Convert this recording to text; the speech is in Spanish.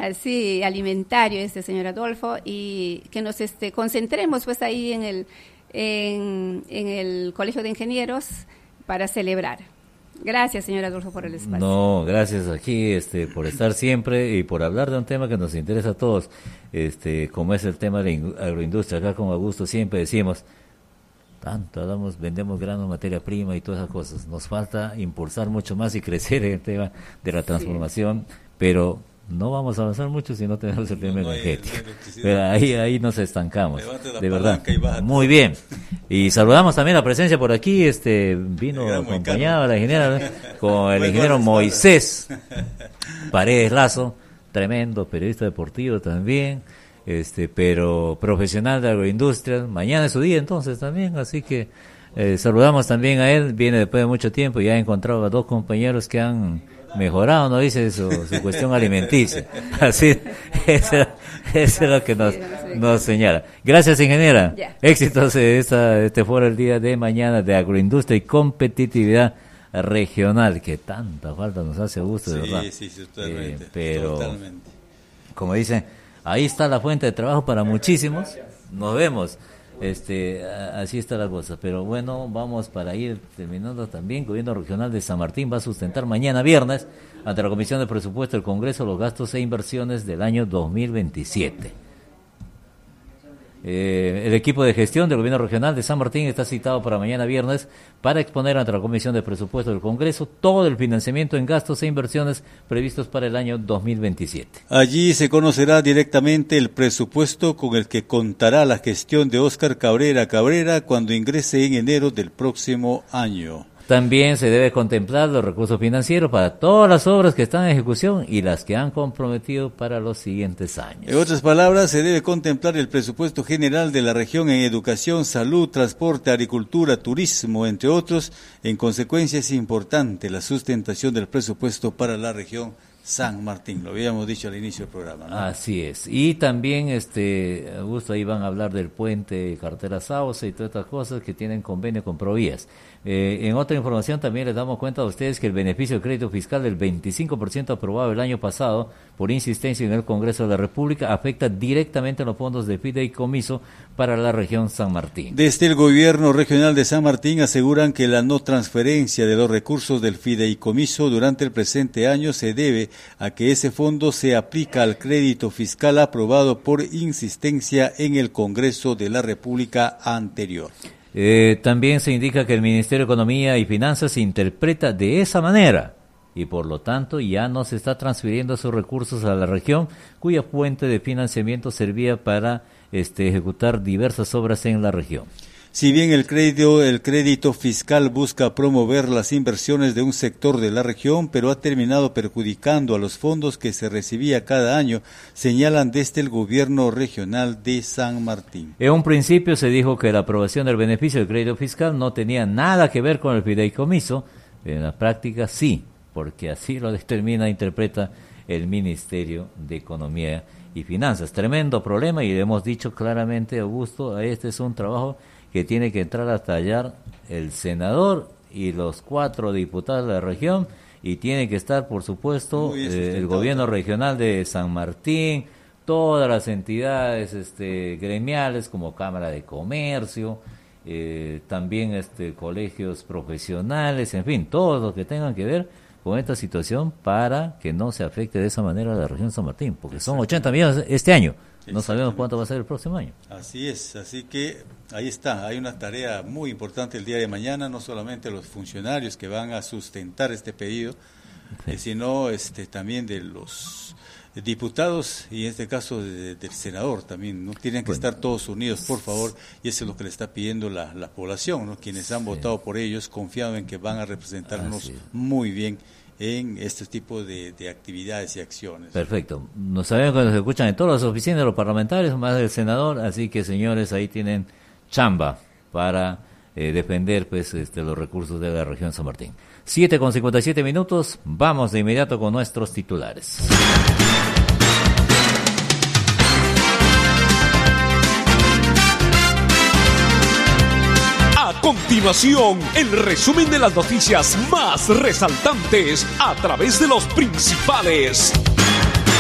así alimentario señor Adolfo, y que nos concentremos pues ahí en el Colegio de Ingenieros para celebrar. Gracias, señor Adolfo, por el espacio. No, gracias aquí por estar siempre y por hablar de un tema que nos interesa a todos, como es el tema de la agroindustria. Acá con Augusto siempre decimos, tanto vendemos grano, materia prima y todas esas cosas. Nos falta impulsar mucho más y crecer en el tema de la transformación, pero no vamos a avanzar mucho si no tenemos el tema energético. Pero ahí nos estancamos, de verdad. Muy bien. Y saludamos también la presencia por aquí, vino acompañado la ingeniera, con el ingeniero Moisés Paredes Lazo, tremendo periodista deportivo también, pero profesional de agroindustria. Mañana es su día entonces también, así que saludamos también a él. Viene después de mucho tiempo y ha encontrado a dos compañeros que han mejorado, no dice su cuestión alimenticia. Así, eso es lo que nos señala. Gracias, ingeniera. Ya. Éxitos este foro el día de mañana de agroindustria y competitividad regional, que tanta falta nos hace gusto, de verdad. Sí, totalmente. Pero, como dicen, ahí está la fuente de trabajo para muchísimos. Nos vemos. Así está la cosa, pero bueno, vamos para ir terminando también. Gobierno Regional de San Martín va a sustentar mañana viernes ante la Comisión de Presupuesto del Congreso los gastos e inversiones del año 2027. El equipo de gestión del Gobierno Regional de San Martín está citado para mañana viernes para exponer ante la Comisión de Presupuesto del Congreso todo el financiamiento en gastos e inversiones previstos para el año 2027. Allí se conocerá directamente el presupuesto con el que contará la gestión de Óscar Cabrera cuando ingrese en enero del próximo año. También se debe contemplar los recursos financieros para todas las obras que están en ejecución y las que han comprometido para los siguientes años. En otras palabras, se debe contemplar el presupuesto general de la región en educación, salud, transporte, agricultura, turismo, entre otros. En consecuencia, es importante la sustentación del presupuesto para la región San Martín, lo habíamos dicho al inicio del programa, ¿no? Así es. Y también, Augusto, ahí van a hablar del puente Carretera Sauce y todas estas cosas que tienen convenio con Provías. En otra información también les damos cuenta a ustedes que el beneficio de crédito fiscal del 25% aprobado el año pasado por insistencia en el Congreso de la República afecta directamente a los fondos de fideicomiso para la región San Martín. Desde el Gobierno Regional de San Martín aseguran que la no transferencia de los recursos del fideicomiso durante el presente año se debe a que ese fondo se aplica al crédito fiscal aprobado por insistencia en el Congreso de la República anterior. También se indica que el Ministerio de Economía y Finanzas se interpreta de esa manera y por lo tanto ya no se está transfiriendo esos recursos a la región cuya fuente de financiamiento servía para ejecutar diversas obras en la región. Si bien el crédito fiscal busca promover las inversiones de un sector de la región, pero ha terminado perjudicando a los fondos que se recibía cada año, señalan desde el Gobierno Regional de San Martín. En un principio se dijo que la aprobación del beneficio del crédito fiscal no tenía nada que ver con el fideicomiso, pero en la práctica sí, porque así lo determina e interpreta el Ministerio de Economía y Finanzas. Tremendo problema y le hemos dicho claramente, Augusto, este es un trabajo que tiene que entrar a tallar el senador y los 4 diputados de la región, y tiene que estar, por supuesto, el gobierno regional de San Martín, todas las entidades gremiales como Cámara de Comercio, también colegios profesionales, en fin, todos los que tengan que ver con esta situación para que no se afecte de esa manera a la región de San Martín, porque son 80 millones este año. No sabemos cuánto va a ser el próximo año. Así es, así que ahí está, hay una tarea muy importante el día de mañana, no solamente los funcionarios que van a sustentar este pedido, sino también de los diputados y en este caso del senador también, no tienen que estar todos unidos, por favor, y eso es lo que le está pidiendo la población, ¿no? Quienes han votado por ellos, confiado en que van a representarnos muy bien en este tipo de actividades y acciones. Perfecto. Nos sabemos que nos escuchan en todas las oficinas de los parlamentarios, más del senador, así que señores, ahí tienen chamba para defender los recursos de la región San Martín. 7:57, vamos de inmediato con nuestros titulares. A continuación, el resumen de las noticias más resaltantes a través de los principales